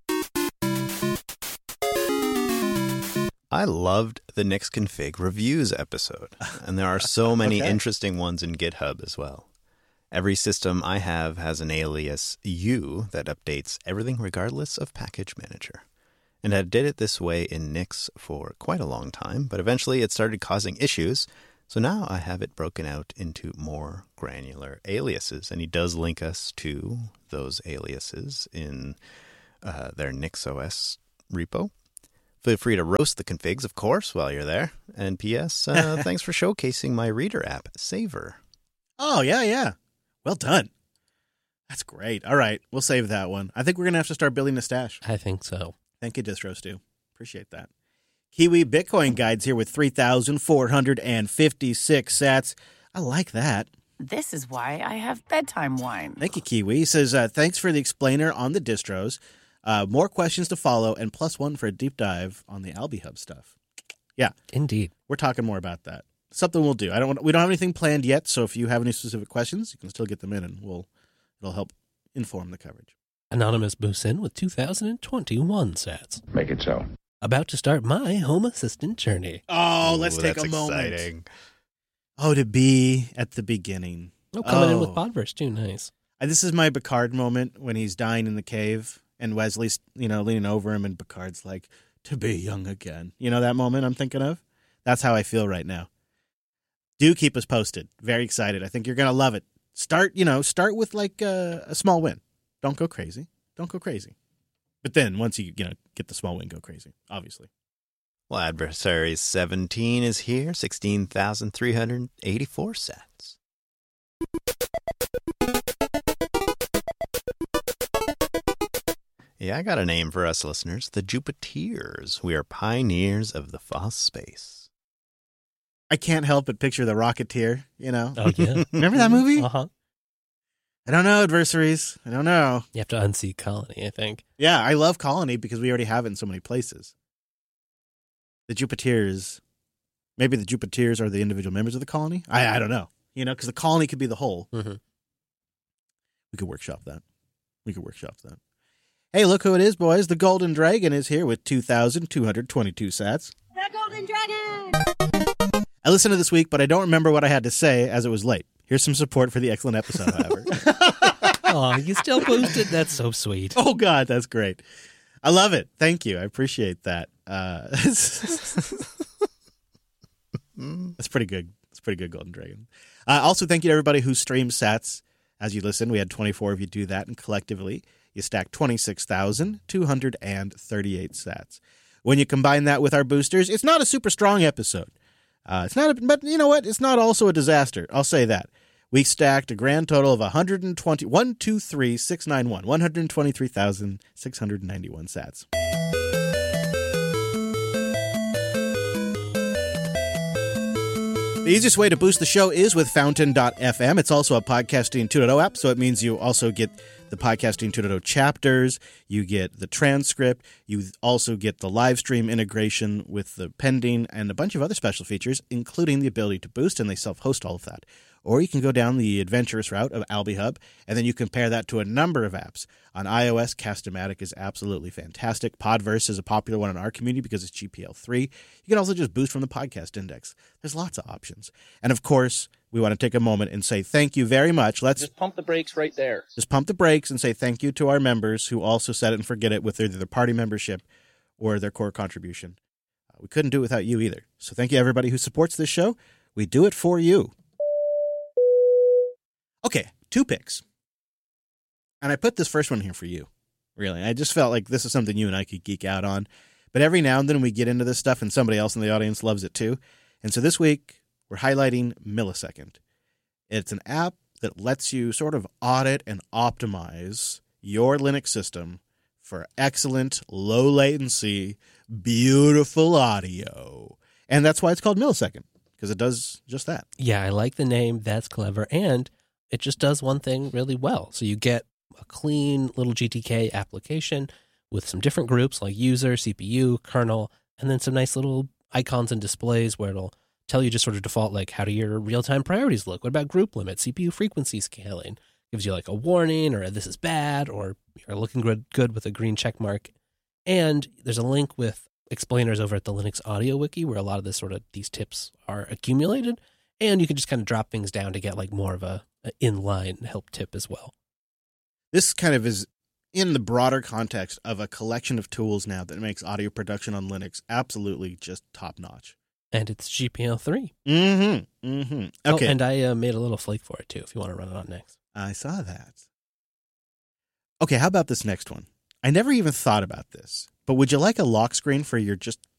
I loved the Nix Config reviews episode, and there are so many Okay. interesting ones in GitHub as well. Every system I have has an alias U that updates everything regardless of package manager. And I did it this way in Nix for quite a long time, but eventually it started causing issues. So now I have it broken out into more granular aliases, and he does link us to those aliases in uh, their NixOS repo. Feel free to roast the configs, of course, while you're there. And P S, uh, thanks for showcasing my reader app, Saver. Oh, yeah, yeah. Well done. That's great. All right, we'll save that one. I think we're going to have to start building a stash. I think so. Thank you, DistroStew. Appreciate that. Kiwi Bitcoin Guides here with three thousand four hundred fifty-six sats. I like that. This is why I have bedtime wine. Thank you, Kiwi. He says, uh, thanks for the explainer on the distros. Uh, more questions to follow, and plus one for a deep dive on the AlbiHub stuff. Yeah. Indeed. We're talking more about that. Something we'll do. I don't. We don't have anything planned yet, so if you have any specific questions, you can still get them in, and we'll it'll help inform the coverage. Anonymous boosts in with two thousand twenty-one sats. Make it so. About to start my Home Assistant journey. Oh, let's Ooh, take that's a moment. Exciting. Oh, to be at the beginning. Oh, coming oh. in with Podverse too. Nice. Uh, This is my Picard moment when he's dying in the cave, and Wesley's, you know, leaning over him, and Picard's like, to be young again. You know that moment I'm thinking of? That's how I feel right now. Do keep us posted. Very excited. I think you're going to love it. Start, you know, start with like a, a small win. Don't go crazy. Don't go crazy. But then once you, you know, get the small win, go crazy, obviously. Well, Adversaries seventeen is here, sixteen thousand three hundred eighty-four sats. Yeah, I got a name for us listeners, the Jupiteers. We are pioneers of the Foss space. I can't help but picture the Rocketeer, you know? Oh, yeah. Remember that movie? Uh-huh. I don't know, Adversaries. I don't know. You have to unsee Colony, I think. Yeah, I love Colony because we already have it in so many places. The Jupiteers, maybe the Jupiteers are the individual members of the colony? I, I don't know. You know, because the colony could be the whole. Mm-hmm. We could workshop that. We could workshop that. Hey, look who it is, boys. The Golden Dragon is here with two thousand two hundred twenty-two sats. The Golden Dragon! I listened to this week, but I don't remember what I had to say as it was late. Here's some support for the excellent episode, however. Oh, you still posted? That's so sweet. Oh, God, that's great. I love it. Thank you. I appreciate that. Uh, that's pretty good. That's pretty good, Golden Dragon. Uh, also, thank you to everybody who streams sats as you listen. We had twenty-four of you do that, and collectively, you stacked twenty-six thousand two hundred thirty-eight sats. When you combine that with our boosters, it's not a super strong episode. Uh, it's not, a, but you know what? It's not also a disaster. I'll say that. We stacked a grand total of one hundred twenty, one, two, three, six, nine, one, one hundred twenty-three thousand six hundred ninety-one sats. The easiest way to boost the show is with Fountain dot f m. It's also a Podcasting two point oh app, so it means you also get the Podcasting two point oh chapters, you get the transcript, you also get the live stream integration with the pending, and a bunch of other special features, including the ability to boost, and they self-host all of that. Or you can go down the adventurous route of AlbiHub, and then you compare that to a number of apps. On iOS, Cast-O-Matic is absolutely fantastic. Podverse is a popular one in our community because it's G P L three. You can also just boost from the podcast index. There's lots of options. And of course, we want to take a moment and say thank you very much. Let's just pump the brakes right there. Just pump the brakes and say thank you to our members who also set it and forget it with either their party membership or their core contribution. Uh, we couldn't do it without you either. So thank you everybody who supports this show. We do it for you. Okay, two picks. And I put this first one here for you, really. I just felt like this is something you and I could geek out on. But every now and then we get into this stuff and somebody else in the audience loves it too. And so this week, we're highlighting Millisecond. It's an app that lets you sort of audit and optimize your Linux system for excellent, low latency, beautiful audio. And that's why it's called Millisecond, because it does just that. Yeah, I like the name. That's clever. And it just does one thing really well. So you get a clean little G T K application with some different groups like user, C P U, kernel, and then some nice little icons and displays where it'll tell you just sort of default, like, how do your real-time priorities look? What about group limit, C P U frequency scaling? Gives you like a warning or a, this is bad, or you're looking good, good with a green check mark. And there's a link with explainers over at the Linux Audio Wiki where a lot of this sort of these tips are accumulated. And you can just kind of drop things down to get like more of a uh, inline help tip as well. This kind of is in the broader context of a collection of tools now that makes audio production on Linux absolutely just top notch. And it's G P L three. Mm-hmm. Mm-hmm. Okay. Oh, and I uh, made a little flake for it too, if you want to run it on next. I saw that. Okay, how about this next one? I never even thought about this, but would you like a lock screen for your just